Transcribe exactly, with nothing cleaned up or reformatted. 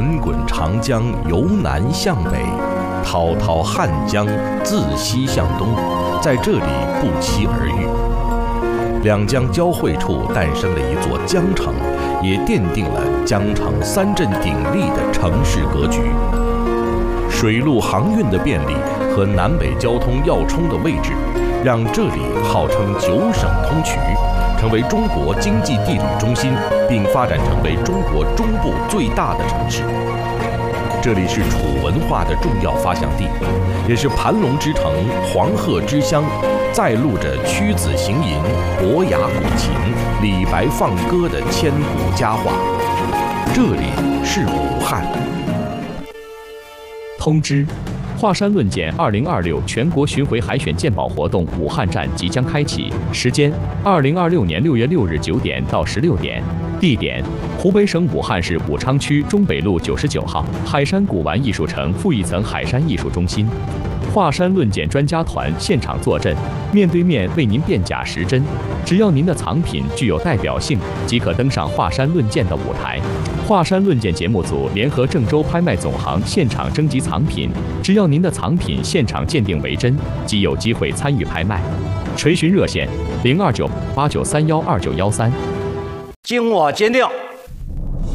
滚滚长江由南向北，滔滔汉江自西向东，在这里不期而遇。两江交汇处诞生了一座江城，也奠定了江城三镇鼎立的城市格局。水陆航运的便利和南北交通要冲的位置，让这里号称九省通衢，成为中国经济地理中心，并发展成为中国中部最大的城市。这里是楚文化的重要发祥地，也是盘龙之城、黄鹤之乡，载录着屈子行吟、伯牙鼓琴、李白放歌的千古佳话。这里是武汉。 通知：华山论剑二零二六全国巡回海选鉴宝活动武汉站即将开启，时间：二零二六年六月六日九点到十六点，地点：湖北省武汉市武昌区中北路九十九号海山古玩艺术城负一层海山艺术中心。华山论剑专家团现场坐镇，面对面为您辨假识真。只要您的藏品具有代表性，即可登上华山论剑的舞台。华山论剑节目组联合郑州拍卖总行现场征集藏品，只要您的藏品现场鉴定为真，即有机会参与拍卖。垂询热线：零二九八九三幺二九幺三。 经我鉴定，